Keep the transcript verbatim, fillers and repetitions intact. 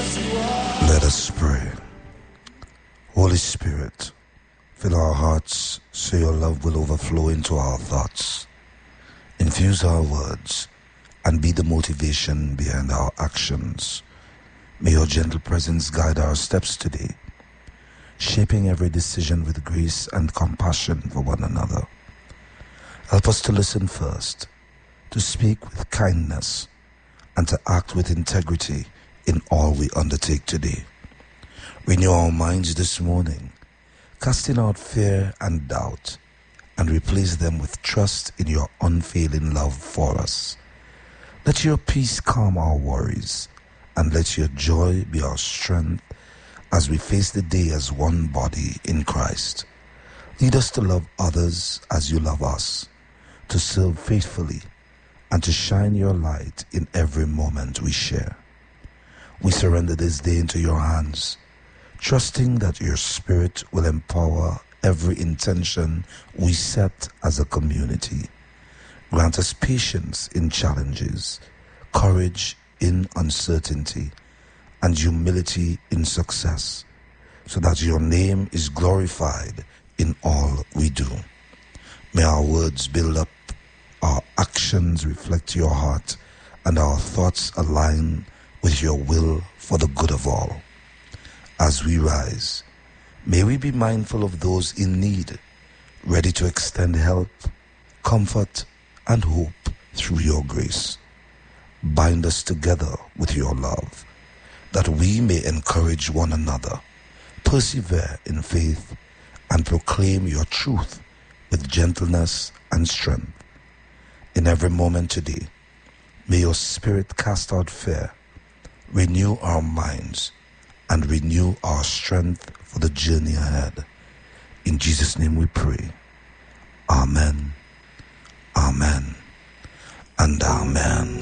Let us pray. Holy Spirit, fill our hearts so your love will overflow into our thoughts. Infuse our words and be the motivation behind our actions. May your gentle presence guide our steps today, shaping every decision with grace and compassion for one another. Help us to listen first, to speak with kindness, and to act with integrity in all we undertake today. Renew our minds this morning, casting out fear and doubt, and replace them with trust in your unfailing love for us. Let your peace calm our worries, and let your joy be our strength as we face the day as one body in Christ. Lead us to love others as you love us, to serve faithfully, and to shine your light in every moment we share. We surrender this day into your hands, trusting that your Spirit will empower every intention we set as a community. Grant us patience in challenges, courage in uncertainty, and humility in success, so that your name is glorified in all we do. May our words build up, our actions reflect your heart, and our thoughts align with your will for the good of all. As we rise, may we be mindful of those in need, ready to extend help, comfort, and hope through your grace. Bind us together with your love, that we may encourage one another, persevere in faith, and proclaim your truth with gentleness and strength. In every moment today, may your Spirit cast out fear, renew our minds, and renew our strength for the journey ahead. In Jesus' name we pray. Amen, amen, and amen.